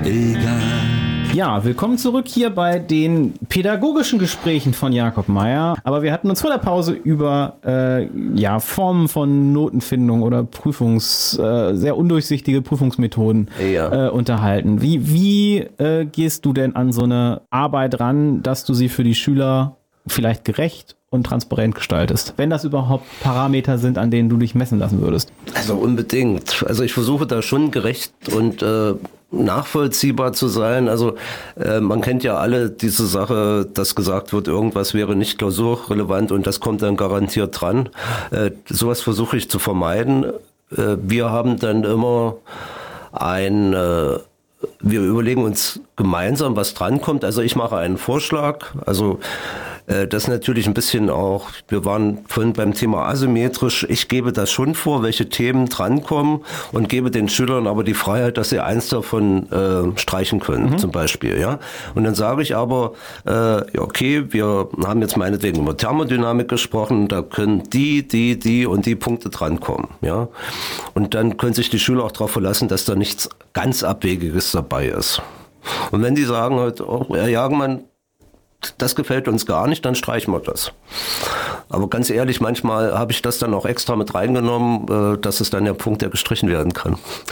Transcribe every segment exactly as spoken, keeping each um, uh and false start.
egal. Ja, willkommen zurück hier bei den pädagogischen Gesprächen von Jakob Meier. Aber wir hatten uns vor der Pause über äh, ja, Formen von Notenfindung oder Prüfungs, äh, sehr undurchsichtige Prüfungsmethoden ja. äh, unterhalten. Wie, wie äh, gehst du denn an so eine Arbeit ran, dass du sie für die Schüler vielleicht gerecht und transparent gestaltest, wenn das überhaupt Parameter sind, an denen du dich messen lassen würdest? Also unbedingt. Also ich versuche da schon gerecht und äh, nachvollziehbar zu sein. Also äh, man kennt ja alle diese Sache, dass gesagt wird, irgendwas wäre nicht klausurrelevant und das kommt dann garantiert dran. Äh, sowas versuche ich zu vermeiden. Äh, wir haben dann immer ein... Äh, wir überlegen uns gemeinsam, was drankommt. Also ich mache einen Vorschlag. Also das ist natürlich ein bisschen auch, wir waren vorhin beim Thema asymmetrisch, ich gebe das schon vor, welche Themen drankommen und gebe den Schülern aber die Freiheit, dass sie eins davon äh, streichen können, mhm. zum Beispiel. Ja. Und dann sage ich aber, äh, okay, wir haben jetzt meinetwegen über Thermodynamik gesprochen, da können die, die, die und die Punkte drankommen. Ja. Und dann können sich die Schüler auch darauf verlassen, dass da nichts ganz Abwegiges dabei ist. Und wenn die sagen halt, oh, Herr Jagemann, das gefällt uns gar nicht, dann streichen wir das. Aber ganz ehrlich, manchmal habe ich das dann auch extra mit reingenommen, das ist dann der Punkt, der gestrichen werden kann.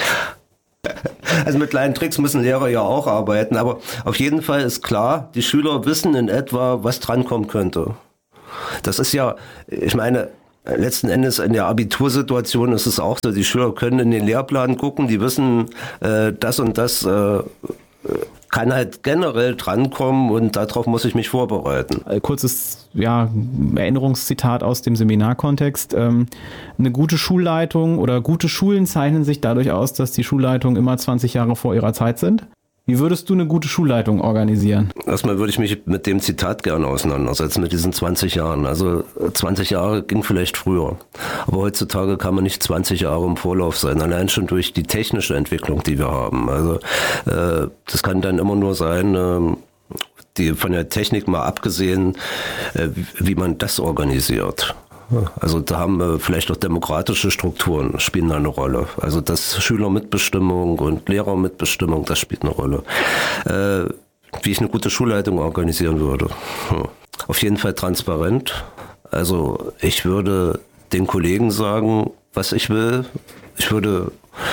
Also mit kleinen Tricks müssen Lehrer ja auch arbeiten, aber auf jeden Fall ist klar, die Schüler wissen in etwa, was drankommen könnte. Das ist ja, ich meine, letzten Endes in der Abitursituation ist es auch so, die Schüler können in den Lehrplan gucken, die wissen, äh, das und das äh, kann halt generell drankommen und darauf muss ich mich vorbereiten. Kurzes ja, Erinnerungszitat aus dem Seminarkontext. Ähm, eine gute Schulleitung oder gute Schulen zeichnen sich dadurch aus, dass die Schulleitungen immer zwanzig Jahre vor ihrer Zeit sind. Wie würdest du eine gute Schulleitung organisieren? Erstmal würde ich mich mit dem Zitat gerne auseinandersetzen, mit diesen zwanzig Jahren. Also zwanzig Jahre ging vielleicht früher. Aber heutzutage kann man nicht zwanzig Jahre im Vorlauf sein, allein schon durch die technische Entwicklung, die wir haben. Also äh, das kann dann immer nur sein, äh, die von der Technik mal abgesehen, äh, wie man das organisiert. Also da haben wir vielleicht auch demokratische Strukturen, spielen da eine Rolle. Also das Schülermitbestimmung und Lehrermitbestimmung, das spielt eine Rolle. Äh, wie ich eine gute Schulleitung organisieren würde. Hm. Auf jeden Fall transparent. Also ich würde den Kollegen sagen, was ich will. Ich würde,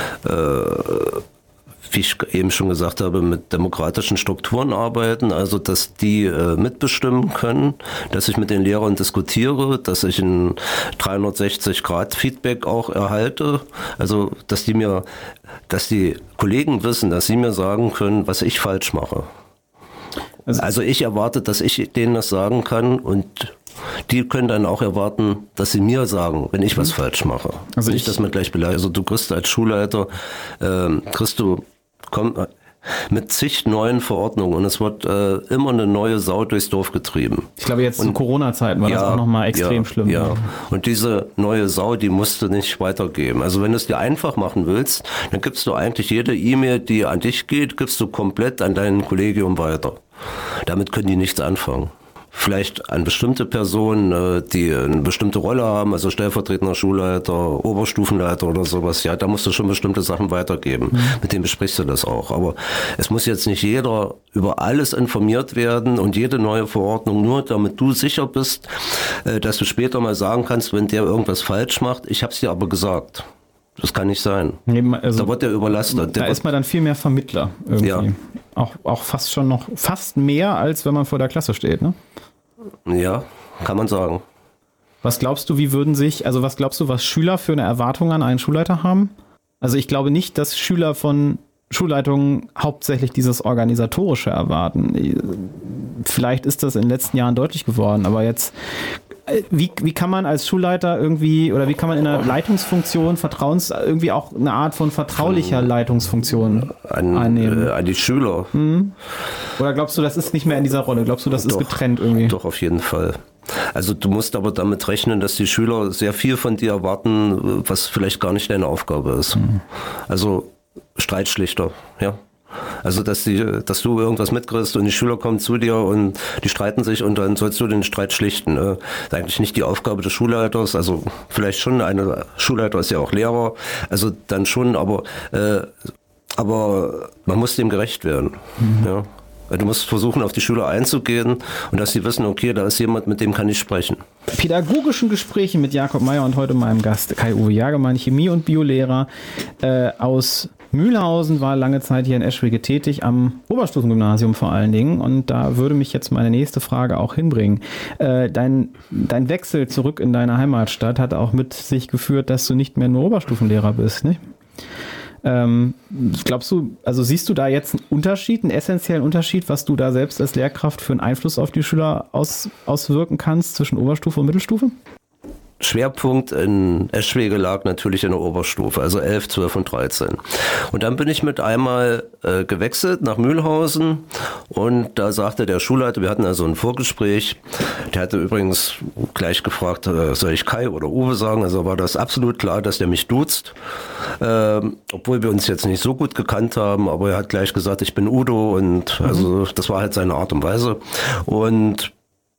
äh, wie ich eben schon gesagt habe, mit demokratischen Strukturen arbeiten, also dass die äh, mitbestimmen können, dass ich mit den Lehrern diskutiere, dass ich ein dreihundertsechzig Grad Feedback auch erhalte, also dass die mir, dass die Kollegen wissen, dass sie mir sagen können, was ich falsch mache. Also, also ich erwarte, dass ich denen das sagen kann und die können dann auch erwarten, dass sie mir sagen, wenn ich was mhm. falsch mache. Also nicht, dass man gleich beleidigt. Also du kriegst als Schulleiter, äh, kriegst du kommt mit zig neuen Verordnungen und es wird äh, immer eine neue Sau durchs Dorf getrieben. Ich glaube, jetzt und, zu Corona-Zeiten war ja, das auch nochmal extrem ja, schlimm. Ja, und diese neue Sau, die musst du nicht weitergeben. Also wenn du es dir einfach machen willst, dann gibst du eigentlich jede E-Mail, die an dich geht, gibst du komplett an dein Kollegium weiter. Damit können die nichts anfangen. Vielleicht an bestimmte Personen, die eine bestimmte Rolle haben, also stellvertretender Schulleiter, Oberstufenleiter oder sowas, ja, da musst du schon bestimmte Sachen weitergeben. Mhm. Mit denen besprichst du das auch. Aber es muss jetzt nicht jeder über alles informiert werden und jede neue Verordnung nur, damit du sicher bist, dass du später mal sagen kannst, wenn der irgendwas falsch macht, ich habe es dir aber gesagt. Das kann nicht sein. Also, da wird der überlastet. Da der ist man dann viel mehr Vermittler irgendwie. Ja. Auch, auch fast schon noch, fast mehr, als wenn man vor der Klasse steht, ne? Ja, kann man sagen. Was glaubst du, wie würden sich, also was glaubst du, was Schüler für eine Erwartung an einen Schulleiter haben? Also ich glaube nicht, dass Schüler von Schulleitungen hauptsächlich dieses Organisatorische erwarten. Vielleicht ist das in den letzten Jahren deutlich geworden, aber jetzt, wie, wie kann man als Schulleiter irgendwie, oder wie kann man in einer Leitungsfunktion Vertrauens, irgendwie auch eine Art von vertraulicher von, Leitungsfunktion an, einnehmen? Äh, an die Schüler. Mhm. Oder glaubst du, das ist nicht mehr in dieser Rolle? Glaubst du, das doch, ist getrennt irgendwie? Doch, auf jeden Fall. Also du musst aber damit rechnen, dass die Schüler sehr viel von dir erwarten, was vielleicht gar nicht deine Aufgabe ist. Mhm. Also Streitschlichter, ja. Also dass die, dass du irgendwas mitkriegst und die Schüler kommen zu dir und die streiten sich und dann sollst du den Streit schlichten. Das ist eigentlich nicht die Aufgabe des Schulleiters, also vielleicht schon, eine Schulleiter ist ja auch Lehrer, also dann schon, aber äh, aber man muss dem gerecht werden. Mhm. Ja. Du musst versuchen, auf die Schüler einzugehen und dass sie wissen, okay, da ist jemand, mit dem kann ich sprechen. Pädagogischen Gespräche mit Jakob Meyer und heute meinem Gast Kai-Uwe Jagemann, Chemie- und Biolehrer äh, aus Mühlhausen, war lange Zeit hier in Eschwege tätig, am Oberstufengymnasium vor allen Dingen. Und da würde mich jetzt meine nächste Frage auch hinbringen. Äh, dein, dein Wechsel zurück in deine Heimatstadt hat auch mit sich geführt, dass du nicht mehr nur Oberstufenlehrer bist, nicht? Ähm, glaubst du, also siehst du da jetzt einen Unterschied, einen essentiellen Unterschied, was du da selbst als Lehrkraft für einen Einfluss auf die Schüler aus, auswirken kannst zwischen Oberstufe und Mittelstufe? Schwerpunkt in Eschwege lag natürlich in der Oberstufe, also elf, zwölf und dreizehn. Und dann bin ich mit einmal äh, gewechselt nach Mühlhausen und da sagte der Schulleiter, wir hatten also ein Vorgespräch, der hatte übrigens gleich gefragt, äh, soll ich Kai oder Uwe sagen, also war das absolut klar, dass der mich duzt, äh, obwohl wir uns jetzt nicht so gut gekannt haben, aber er hat gleich gesagt, ich bin Udo und mhm. also das war halt seine Art und Weise und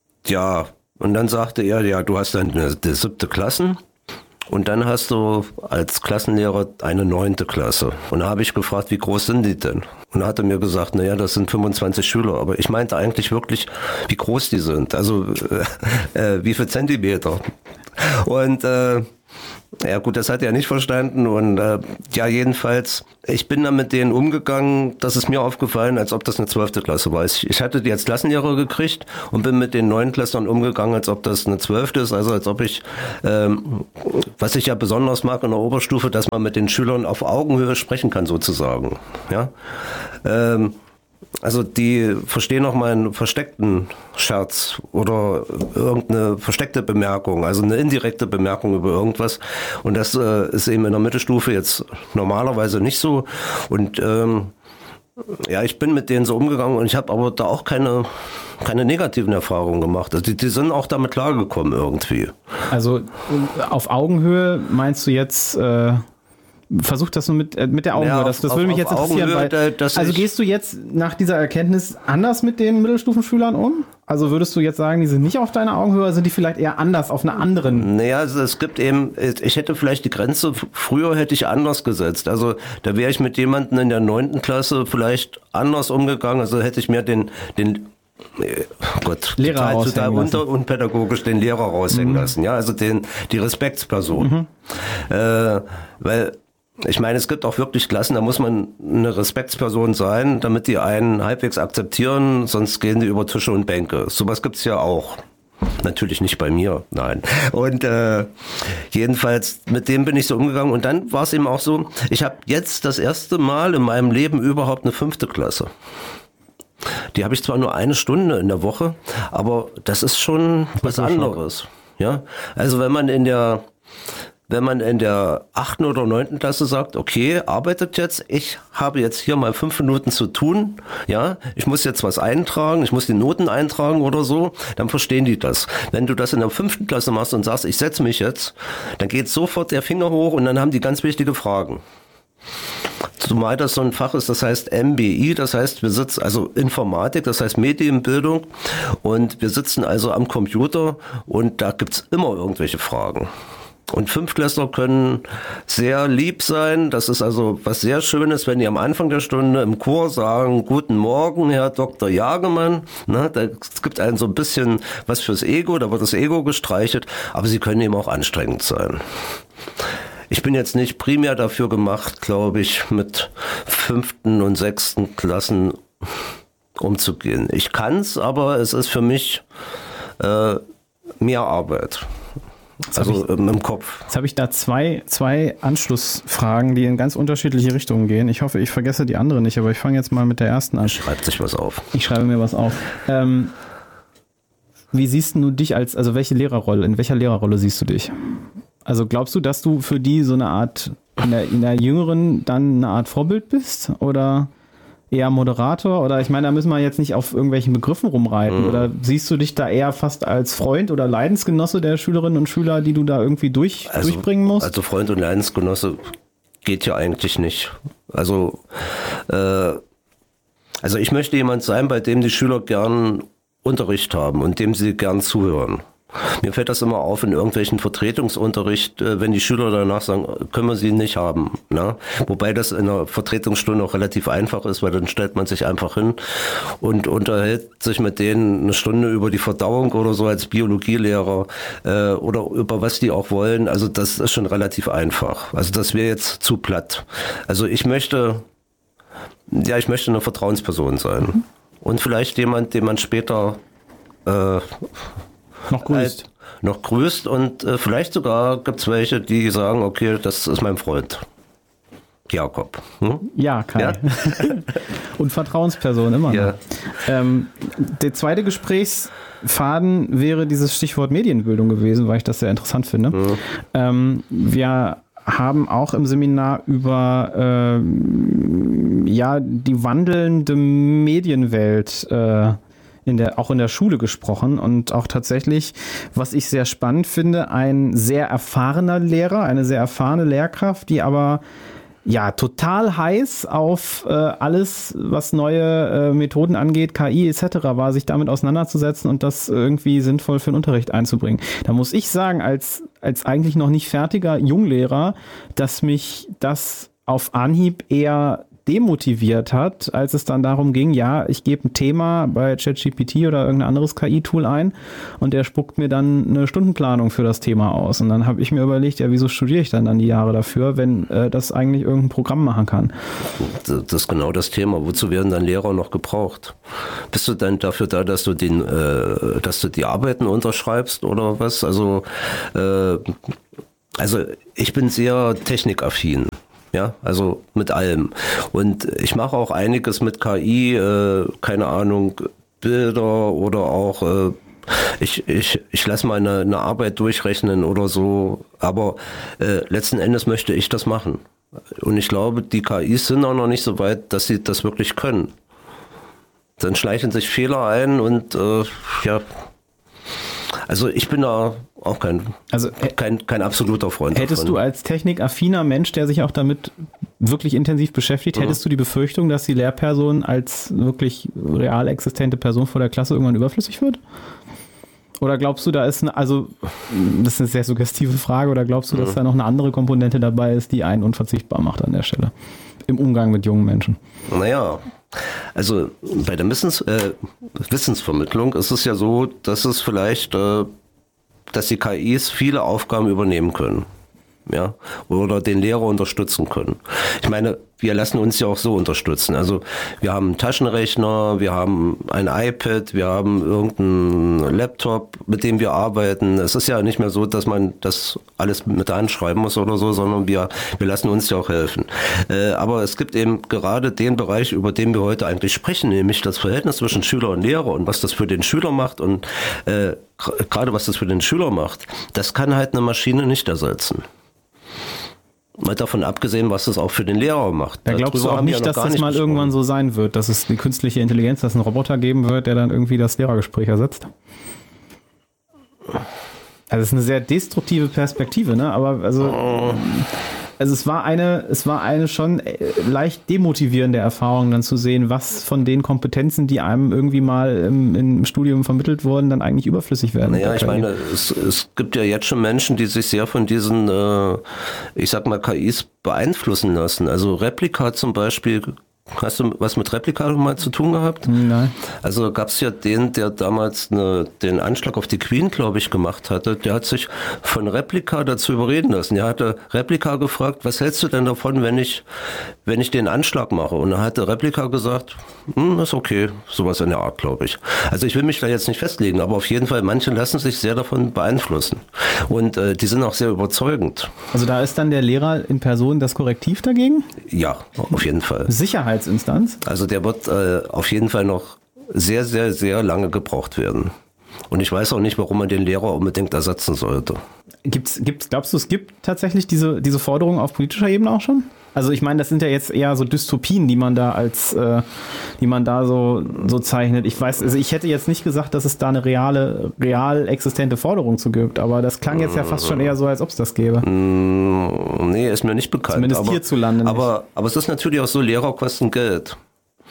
ja, und dann sagte er, ja, du hast dann eine, eine siebte Klassen und dann hast du als Klassenlehrer eine neunte Klasse. Und da habe ich gefragt, wie groß sind die denn? Und da hat er mir gesagt, naja, das sind fünfundzwanzig Schüler. Aber ich meinte eigentlich wirklich, wie groß die sind. Also äh, wie viel Zentimeter. Und äh, ja gut, das hat er nicht verstanden und äh, ja jedenfalls, ich bin dann mit denen umgegangen, das ist mir aufgefallen, als ob das eine zwölfte Klasse war. Ich, ich hatte die als Klassenlehrer gekriegt und bin mit den Neunklässlern umgegangen, als ob das eine zwölfte ist, also als ob ich, ähm, was ich ja besonders mag in der Oberstufe, dass man mit den Schülern auf Augenhöhe sprechen kann sozusagen, ja. Ähm, Also die verstehen auch mal einen versteckten Scherz oder irgendeine versteckte Bemerkung, also eine indirekte Bemerkung über irgendwas. Und das äh, ist eben in der Mittelstufe jetzt normalerweise nicht so. Und ähm, ja, ich bin mit denen so umgegangen und ich habe aber da auch keine, keine negativen Erfahrungen gemacht. Also die, die sind auch damit klargekommen irgendwie. Also auf Augenhöhe meinst du jetzt... Äh Versuch das nur mit, äh, mit der Augenhöhe. Ja, das das auf, würde mich jetzt interessieren. Augenhöhe, weil, da, also gehst du jetzt nach dieser Erkenntnis anders mit den Mittelstufenschülern um? Also würdest du jetzt sagen, die sind nicht auf deiner Augenhöhe, oder sind die vielleicht eher anders auf einer anderen? Naja, also es gibt eben, ich hätte vielleicht die Grenze, früher hätte ich anders gesetzt. Also da wäre ich mit jemandem in der neunten Klasse vielleicht anders umgegangen. Also hätte ich mir den, den Oh Gott, Lehrer total, total unter- lassen. und pädagogisch den Lehrer raushängen mhm. lassen. Ja, also den, die Respektsperson. Mhm. Äh, weil ich meine, es gibt auch wirklich Klassen, da muss man eine Respektsperson sein, damit die einen halbwegs akzeptieren, sonst gehen die über Tische und Bänke. Sowas gibt's ja auch. Natürlich nicht bei mir, nein. Und äh, jedenfalls mit dem bin ich so umgegangen und dann war es eben auch so, ich habe jetzt das erste Mal in meinem Leben überhaupt eine fünfte Klasse. Die habe ich zwar nur eine Stunde in der Woche, aber das ist schon was anderes. Ja, also wenn man in der Wenn man in der achten oder neunten Klasse sagt, okay, arbeitet jetzt, ich habe jetzt hier mal fünf Minuten zu tun, ja, ich muss jetzt was eintragen, ich muss die Noten eintragen oder so, dann verstehen die das. Wenn du das in der fünften Klasse machst und sagst, ich setze mich jetzt, dann geht sofort der Finger hoch und dann haben die ganz wichtige Fragen. Zumal das so ein Fach ist, das heißt M B I, das heißt, wir sitzen, also Informatik, das heißt Medienbildung, und wir sitzen also am Computer und da gibt's immer irgendwelche Fragen. Und Fünftklässler können sehr lieb sein. Das ist also was sehr Schönes, wenn die am Anfang der Stunde im Chor sagen, guten Morgen, Herr Doktor Jagemann. Ne, da, es gibt einen so ein bisschen was fürs Ego, da wird das Ego gestreichelt, aber sie können eben auch anstrengend sein. Ich bin jetzt nicht primär dafür gemacht, glaube ich, mit fünften und sechsten Klassen umzugehen. Ich kann's, aber es ist für mich äh, mehr Arbeit. Jetzt also ich, im Kopf. Jetzt habe ich da zwei, zwei Anschlussfragen, die in ganz unterschiedliche Richtungen gehen. Ich hoffe, ich vergesse die andere nicht, aber ich fange jetzt mal mit der ersten an. Schreibt sich was auf. Ich schreibe mir was auf. Ähm, wie siehst du dich als, also welche Lehrerrolle, in welcher Lehrerrolle siehst du dich? Also glaubst du, dass du für die so eine Art, in der, in der Jüngeren dann eine Art Vorbild bist? Oder eher Moderator? Oder ich meine, da müssen wir jetzt nicht auf irgendwelchen Begriffen rumreiten. Mhm. Oder siehst du dich da eher fast als Freund oder Leidensgenosse der Schülerinnen und Schüler, die du da irgendwie durch, also, durchbringen musst? Also Freund und Leidensgenosse geht ja eigentlich nicht. Also, äh, also ich möchte jemand sein, bei dem die Schüler gern Unterricht haben und dem sie gern zuhören. Mir fällt das immer auf in irgendwelchen Vertretungsunterricht, wenn die Schüler danach sagen, können wir sie nicht haben. Ne? Wobei das in einer Vertretungsstunde auch relativ einfach ist, weil dann stellt man sich einfach hin und unterhält sich mit denen eine Stunde über die Verdauung oder so als Biologielehrer äh, oder über was die auch wollen. Also das ist schon relativ einfach. Also das wäre jetzt zu platt. Also ich möchte, ja, ich möchte eine Vertrauensperson sein. Mhm. Und vielleicht jemand, den man später äh, noch grüßt. Halt noch grüßt und äh, vielleicht sogar gibt es welche, die sagen, okay, das ist mein Freund. Jakob. Hm? Ja, Kai. Ja? Und Vertrauensperson immer noch. Ja. Ähm, der zweite Gesprächsfaden wäre dieses Stichwort Medienbildung gewesen, weil ich das sehr interessant finde. Mhm. Ähm, wir haben auch im Seminar über äh, ja, die wandelnde Medienwelt äh, in der, auch in der Schule gesprochen und auch tatsächlich, was ich sehr spannend finde, ein sehr erfahrener Lehrer, eine sehr erfahrene Lehrkraft, die aber ja total heiß auf äh, alles, was neue äh, Methoden angeht, K I et cetera war, sich damit auseinanderzusetzen und das irgendwie sinnvoll für den Unterricht einzubringen. Da muss ich sagen, als, als eigentlich noch nicht fertiger Junglehrer, dass mich das auf Anhieb eher demotiviert hat, als es dann darum ging, ja, ich gebe ein Thema bei ChatGPT oder irgendein anderes K I-Tool ein und der spuckt mir dann eine Stundenplanung für das Thema aus. Und dann habe ich mir überlegt, ja, wieso studiere ich dann dann die Jahre dafür, wenn äh, das eigentlich irgendein Programm machen kann? Das ist genau das Thema. Wozu werden dann Lehrer noch gebraucht? Bist du dann dafür da, dass du den, äh, dass du die Arbeiten unterschreibst oder was? Also, äh, also ich bin sehr technikaffin. Ja, also mit allem. Und ich mache auch einiges mit K I, äh, keine Ahnung, Bilder oder auch, äh, ich, ich, ich lasse mal eine, eine Arbeit durchrechnen oder so. Aber äh, letzten Endes möchte ich das machen. Und ich glaube, die K Is sind auch noch nicht so weit, dass sie das wirklich können. Dann schleichen sich Fehler ein und äh, ja, also ich bin da auch kein, also, kein, kein absoluter Freund Hättest davon. du als technikaffiner Mensch, der sich auch damit wirklich intensiv beschäftigt, mhm. hättest du die Befürchtung, dass die Lehrperson als wirklich real existente Person vor der Klasse irgendwann überflüssig wird? Oder glaubst du, da ist eine, also das ist eine sehr suggestive Frage, oder glaubst du, dass mhm. da noch eine andere Komponente dabei ist, die einen unverzichtbar macht an der Stelle im Umgang mit jungen Menschen? Naja, also bei der Wissens, äh, Wissensvermittlung ist es ja so, dass es vielleicht, äh, dass die K Is viele Aufgaben übernehmen können. Ja, oder den Lehrer unterstützen können. Ich meine, wir lassen uns ja auch so unterstützen. Also wir haben einen Taschenrechner, wir haben ein iPad, wir haben irgendeinen Laptop, mit dem wir arbeiten. Es ist ja nicht mehr so, dass man das alles mit der Hand schreiben muss oder so, sondern wir, wir lassen uns ja auch helfen. Äh, aber es gibt eben gerade den Bereich, über den wir heute eigentlich sprechen, nämlich das Verhältnis zwischen Schüler und Lehrer und was das für den Schüler macht und äh, gerade was das für den Schüler macht, das kann halt eine Maschine nicht ersetzen. Mal davon abgesehen, was das auch für den Lehrer macht. Da glaubst du auch nicht, dass das mal irgendwann so sein wird, dass es die künstliche Intelligenz, dass es einen Roboter geben wird, der dann irgendwie das Lehrergespräch ersetzt? Also es ist eine sehr destruktive Perspektive, ne? Aber also, also es war eine, es war eine schon leicht demotivierende Erfahrung, dann zu sehen, was von den Kompetenzen, die einem irgendwie mal im, im Studium vermittelt wurden, dann eigentlich überflüssig werden. Naja, ich meine, es, es gibt ja jetzt schon Menschen, die sich sehr von diesen, äh, ich sag mal, K Is beeinflussen lassen. Also Replika zum Beispiel. Hast du was mit Replika mal zu tun gehabt? Nein. Also gab es ja den, der damals eine, den Anschlag auf die Queen, glaube ich, gemacht hatte. Der hat sich von Replika dazu überreden lassen. Er hatte Replika gefragt, was hältst du denn davon, wenn ich, wenn ich den Anschlag mache? Und dann hatte Replika gesagt, hm, ist okay, sowas in der Art, glaube ich. Also ich will mich da jetzt nicht festlegen, aber auf jeden Fall, manche lassen sich sehr davon beeinflussen. Und äh, die sind auch sehr überzeugend. Also da ist dann der Lehrer in Person das Korrektiv dagegen? Ja, auf jeden Fall. Sicherheitsinstanz? Also der wird äh, auf jeden Fall noch sehr, sehr, sehr lange gebraucht werden. Und ich weiß auch nicht, warum man den Lehrer unbedingt ersetzen sollte. Gibt's, gibt's, glaubst du, es gibt tatsächlich diese, diese Forderungen auf politischer Ebene auch schon? Also ich meine, das sind ja jetzt eher so Dystopien, die man da als, äh, die man da so, so zeichnet. Ich weiß, also ich hätte jetzt nicht gesagt, dass es da eine reale, real existente Forderung zu gibt, aber das klang jetzt ja fast schon eher so, als ob es das gäbe. Nee, ist mir nicht bekannt. Zumindest aber, hierzulande nicht. Aber, aber es ist natürlich auch so, Lehrer kosten Geld.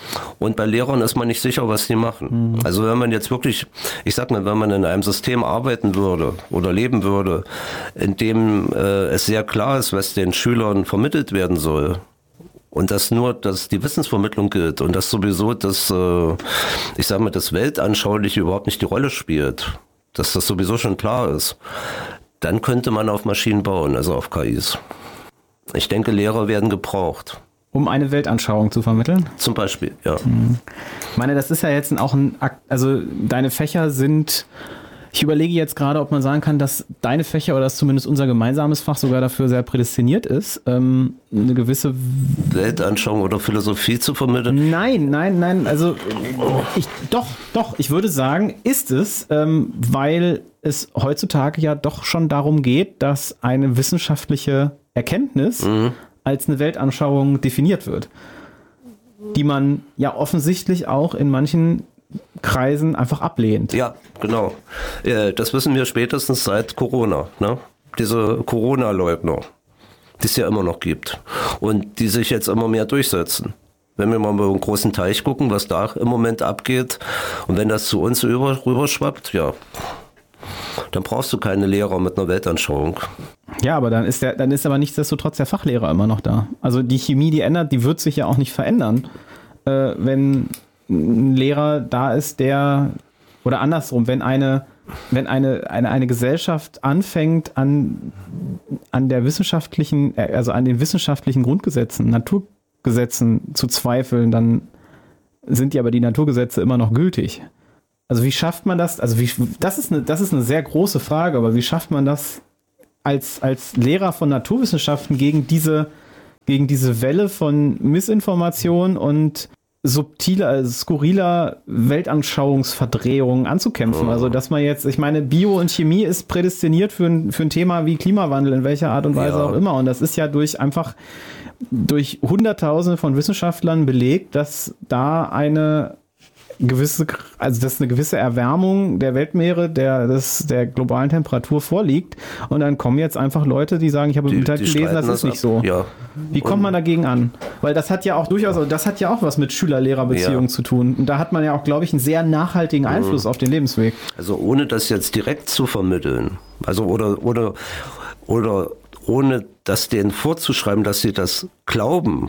Und bei Lehrern ist man nicht sicher, was die machen. Mhm. Also wenn man jetzt wirklich, ich sag mal, wenn man in einem System arbeiten würde oder leben würde, in dem äh, es sehr klar ist, was den Schülern vermittelt werden soll, und dass nur, dass die Wissensvermittlung gilt und dass sowieso das, äh, ich sag mal, das Weltanschauliche überhaupt nicht die Rolle spielt, dass das sowieso schon klar ist, dann könnte man auf Maschinen bauen, also auf K Is. Ich denke, Lehrer werden gebraucht. Um eine Weltanschauung zu vermitteln? Zum Beispiel, ja. Ich meine, das ist ja jetzt auch ein Akt, also deine Fächer sind, ich überlege jetzt gerade, ob man sagen kann, dass deine Fächer oder dass zumindest unser gemeinsames Fach sogar dafür sehr prädestiniert ist, ähm, eine gewisse Weltanschauung oder Philosophie zu vermitteln. Nein, nein, nein, also ich, doch, doch, ich würde sagen, ist es, ähm, weil es heutzutage ja doch schon darum geht, dass eine wissenschaftliche Erkenntnis mhm. als eine Weltanschauung definiert wird, die man ja offensichtlich auch in manchen Kreisen einfach ablehnt. Ja, genau. Das wissen wir spätestens seit Corona. Ne? Diese Corona-Leugner, die es ja immer noch gibt und die sich jetzt immer mehr durchsetzen. Wenn wir mal über einen großen Teich gucken, was da im Moment abgeht und wenn das zu uns über, rüberschwappt, ja, dann brauchst du keine Lehrer mit einer Weltanschauung. Ja, aber dann ist der, dann ist aber nichtsdestotrotz der Fachlehrer immer noch da. Also die Chemie, die ändert, die wird sich ja auch nicht verändern, äh, wenn ein Lehrer da ist, der, oder andersrum, wenn eine, wenn eine, eine, eine Gesellschaft anfängt an, an der wissenschaftlichen, also an den wissenschaftlichen Grundgesetzen, Naturgesetzen zu zweifeln, dann sind die aber die Naturgesetze immer noch gültig. Also wie schafft man das? Also wie, das ist eine, das ist eine sehr große Frage, aber wie schafft man das als, als Lehrer von Naturwissenschaften gegen diese, gegen diese Welle von Missinformation und subtiler, skurriler Weltanschauungsverdrehungen anzukämpfen. Also, dass man jetzt, ich meine, Bio und Chemie ist prädestiniert für ein, für ein Thema wie Klimawandel, in welcher Art und Weise ja. auch immer. Und das ist ja durch einfach, durch Hunderttausende von Wissenschaftlern belegt, dass da eine gewisse, also dass eine gewisse Erwärmung der Weltmeere, der, des, der globalen Temperatur vorliegt. Und dann kommen jetzt einfach Leute, die sagen, ich habe im Internet gelesen, das ist nicht so. Ja. Wie kommt man dagegen an? Weil das hat ja auch durchaus, das hat ja auch was mit Schüler-Lehrer-Beziehungen ja. zu tun. Und da hat man ja auch, glaube ich, einen sehr nachhaltigen Einfluss mhm. auf den Lebensweg. Also ohne das jetzt direkt zu vermitteln, also oder, oder, oder ohne das denen vorzuschreiben, dass sie das glauben,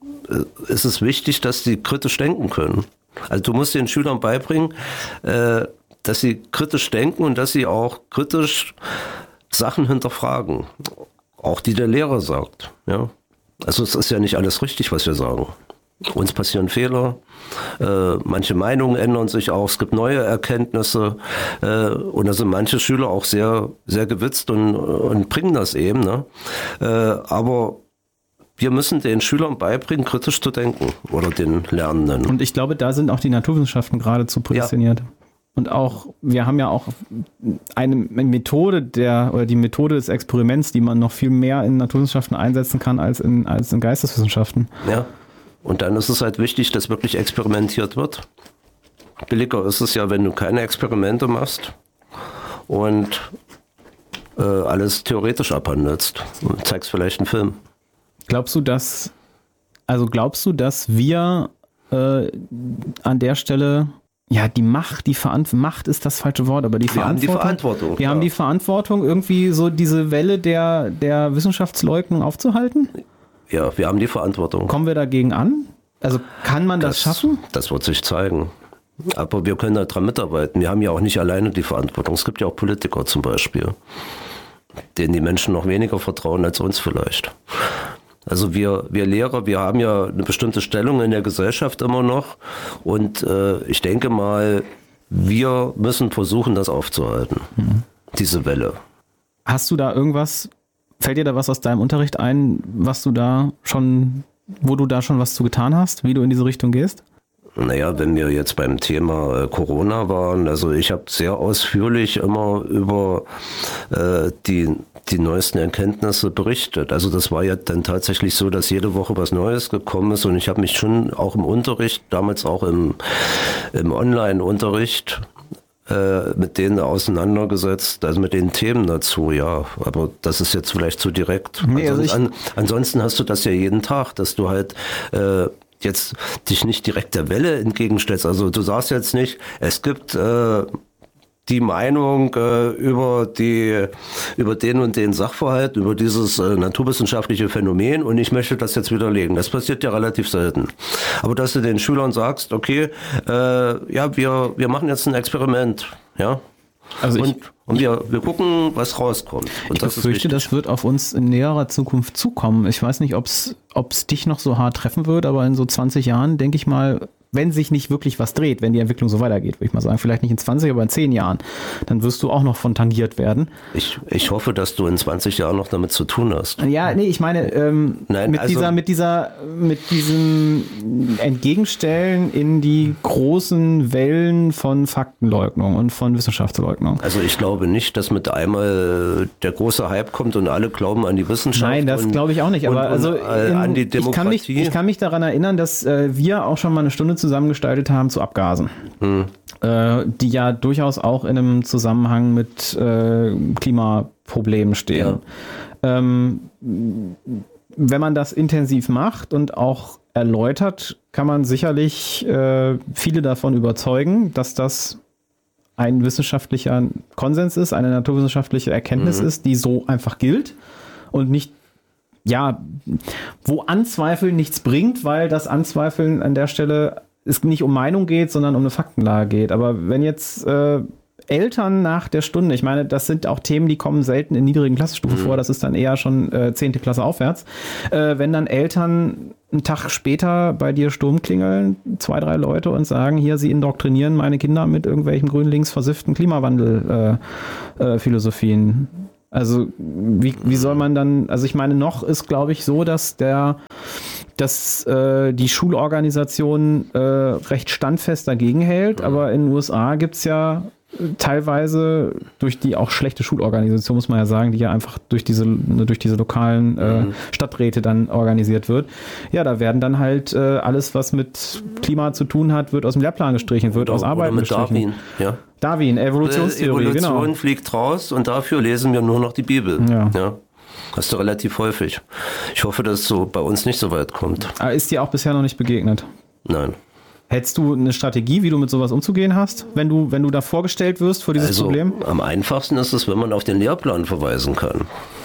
ist es wichtig, dass sie kritisch denken können. Also du musst den Schülern beibringen, äh, dass sie kritisch denken und dass sie auch kritisch Sachen hinterfragen. Auch die der Lehrer sagt. Ja? Also es ist ja nicht alles richtig, was wir sagen. Uns passieren Fehler, äh, manche Meinungen ändern sich auch, es gibt neue Erkenntnisse äh, und da sind manche Schüler auch sehr, sehr gewitzt und, und bringen das eben. Ne? Äh, aber wir müssen den Schülern beibringen, kritisch zu denken oder den Lernenden. Und ich glaube, da sind auch die Naturwissenschaften geradezu prädestiniert. Ja. Und auch, wir haben ja auch eine Methode der, oder die Methode des Experiments, die man noch viel mehr in Naturwissenschaften einsetzen kann als in, als in Geisteswissenschaften. Ja. Und dann ist es halt wichtig, dass wirklich experimentiert wird. Billiger ist es ja, wenn du keine Experimente machst und äh, alles theoretisch abhandelst und zeigst vielleicht einen Film. Glaubst du, dass, also glaubst du, dass wir äh, an der Stelle, ja, die Macht, die Verantwortung, Macht ist das falsche Wort, aber die wir Verantwortung. Haben die Verantwortung. Wir ja. haben die Verantwortung, irgendwie so diese Welle der, der Wissenschaftsleugnung aufzuhalten? Ja, wir haben die Verantwortung. Kommen wir dagegen an? Also kann man das, das schaffen? Das wird sich zeigen. Aber wir können daran mitarbeiten. Wir haben ja auch nicht alleine die Verantwortung. Es gibt ja auch Politiker zum Beispiel, denen die Menschen noch weniger vertrauen als uns vielleicht. Also wir, wir Lehrer, wir haben ja eine bestimmte Stellung in der Gesellschaft immer noch und äh, ich denke mal, wir müssen versuchen, das aufzuhalten, mhm. diese Welle. Hast du da irgendwas, fällt dir da was aus deinem Unterricht ein, was du da schon, wo du da schon was zu getan hast, wie du in diese Richtung gehst? Naja, wenn wir jetzt beim Thema äh, Corona waren, also ich habe sehr ausführlich immer über äh, die, die neuesten Erkenntnisse berichtet. Also das war ja dann tatsächlich so, dass jede Woche was Neues gekommen ist und ich habe mich schon auch im Unterricht, damals auch im, im Online-Unterricht, äh, mit denen auseinandergesetzt, also mit den Themen dazu, ja. Aber das ist jetzt vielleicht zu direkt. Nee, also ansonsten, an, ansonsten hast du das ja jeden Tag, dass du halt... Äh, jetzt dich nicht direkt der Welle entgegenstellst. Also du sagst jetzt nicht, es gibt äh, die Meinung äh, über die über den und den Sachverhalt, über dieses äh, naturwissenschaftliche Phänomen und ich möchte das jetzt widerlegen. Das passiert ja relativ selten. Aber dass du den Schülern sagst, okay, äh, ja, wir wir machen jetzt ein Experiment, ja. Also und, ich, und wir, wir gucken, was rauskommt. Und ich das befürchte, das wird auf uns in näherer Zukunft zukommen. Ich weiß nicht, ob es dich noch so hart treffen wird, aber in so zwanzig Jahren, denke ich mal, wenn sich nicht wirklich was dreht, wenn die Entwicklung so weitergeht, würde ich mal sagen, vielleicht nicht in zwanzig, aber in zehn Jahren, dann wirst du auch noch von tangiert werden. Ich, ich hoffe, dass du in zwanzig Jahren noch damit zu tun hast. Ja, nee, ich meine, ähm, Nein, mit, also dieser, mit, dieser, mit diesem Entgegenstellen in die großen Wellen von Faktenleugnung und von Wissenschaftsleugnung. Also ich glaube nicht, dass mit einmal der große Hype kommt und alle glauben an die Wissenschaft. Nein, das glaube ich auch nicht, aber und, also und, äh, an die Demokratie. Ich kann, mich, ich kann mich daran erinnern, dass äh, wir auch schon mal eine Stunde zusammengestaltet haben zu Abgasen, hm. äh, die ja durchaus auch in einem Zusammenhang mit äh, Klimaproblemen stehen. Ja. Ähm, wenn man das intensiv macht und auch erläutert, kann man sicherlich äh, viele davon überzeugen, dass das ein wissenschaftlicher Konsens ist, eine naturwissenschaftliche Erkenntnis mhm. ist, die so einfach gilt und nicht ja, wo Anzweifeln nichts bringt, weil das Anzweifeln an der Stelle es nicht um Meinung geht, sondern um eine Faktenlage geht. Aber wenn jetzt äh, Eltern nach der Stunde, ich meine, das sind auch Themen, die kommen selten in niedrigen Klassenstufen mhm. vor, das ist dann eher schon äh, zehnte Klasse aufwärts. Äh, wenn dann Eltern einen Tag später bei dir Sturm klingeln, zwei, drei Leute und sagen, hier, sie indoktrinieren meine Kinder mit irgendwelchen grün-links versifften Klimawandel-Philosophien. Äh, äh, also wie, wie soll man dann, also ich meine, noch ist, glaube ich, so, dass der dass äh, die Schulorganisation äh, recht standfest dagegen hält, mhm. aber in den U S A gibt es ja teilweise durch die auch schlechte Schulorganisation, muss man ja sagen, die ja einfach durch diese, durch diese lokalen äh, mhm. Stadträte dann organisiert wird. Ja, da werden dann halt äh, alles, was mit Klima zu tun hat, wird aus dem Lehrplan gestrichen, wird oder, aus Arbeiten mit gestrichen. Darwin, ja. Darwin, Evolutionstheorie, Evolution genau. fliegt raus und dafür lesen wir nur noch die Bibel. Ja. ja. Hast du relativ häufig. Ich hoffe, dass es so bei uns nicht so weit kommt. Aber ist dir auch bisher noch nicht begegnet? Nein. Hättest du eine Strategie, wie du mit sowas umzugehen hast, wenn du, wenn du da vorgestellt wirst vor dieses also, Problem? Am einfachsten ist es, wenn man auf den Lehrplan verweisen kann.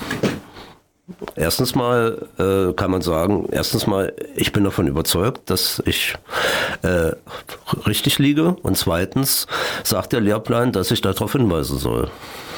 Erstens mal äh, kann man sagen, erstens mal, ich bin davon überzeugt, dass ich äh, richtig liege. Und zweitens sagt der Lehrplan, dass ich darauf hinweisen soll.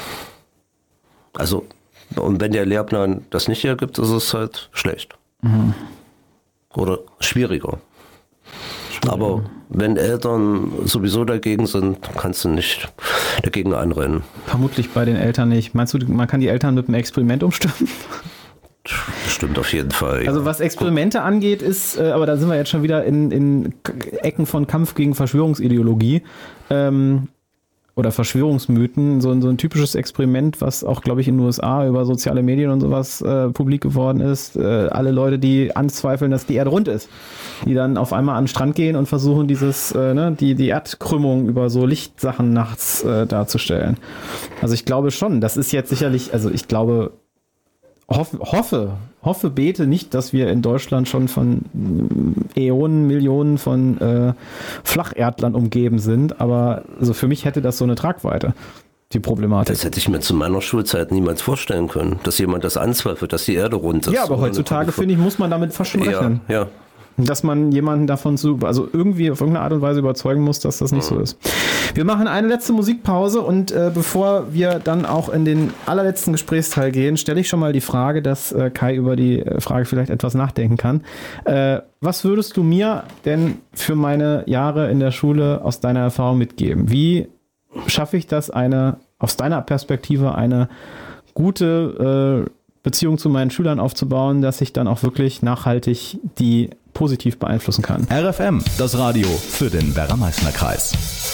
Also, und wenn der Lehrplan das nicht hergibt, ist es halt schlecht. Mhm. Oder schwieriger. Aber wenn Eltern sowieso dagegen sind, kannst du nicht dagegen anrennen. Vermutlich bei den Eltern nicht. Meinst du, man kann die Eltern mit einem Experiment umstimmen? Stimmt auf jeden Fall. Ja. Also was Experimente angeht, ist, äh, aber da sind wir jetzt schon wieder in, in Ecken von Kampf gegen Verschwörungsideologie. Ähm, oder Verschwörungsmythen, so, so ein typisches Experiment, was auch, glaube ich, in den U S A über soziale Medien und sowas äh, publik geworden ist. Äh, alle Leute, die anzweifeln, dass die Erde rund ist, die dann auf einmal an den Strand gehen und versuchen, dieses, äh, ne, die, die Erdkrümmung über so Lichtsachen nachts äh, darzustellen. Also ich glaube schon, das ist jetzt sicherlich, also ich glaube, hoffe, hoffe, hoffe, bete nicht, dass wir in Deutschland schon von Äonen, Millionen von äh, Flacherdlern umgeben sind, aber also für mich hätte das so eine Tragweite, die Problematik. Das hätte ich mir zu meiner Schulzeit niemals vorstellen können, dass jemand das anzweifelt, dass die Erde rund ist. Ja, aber heutzutage, finde ich, muss man damit fast schon rechnen. Ja, ja. Dass man jemanden davon zu, also irgendwie auf irgendeine Art und Weise überzeugen muss, dass das nicht so ist. Wir machen eine letzte Musikpause und äh, bevor wir dann auch in den allerletzten Gesprächsteil gehen, stelle ich schon mal die Frage, dass äh, Kai über die Frage vielleicht etwas nachdenken kann. Äh, was würdest du mir denn für meine Jahre in der Schule aus deiner Erfahrung mitgeben? Wie schaffe ich das, eine aus deiner Perspektive eine gute äh, Beziehung zu meinen Schülern aufzubauen, dass ich dann auch wirklich nachhaltig die positiv beeinflussen kann? R F M, das Radio für den Werra-Meißner-Kreis.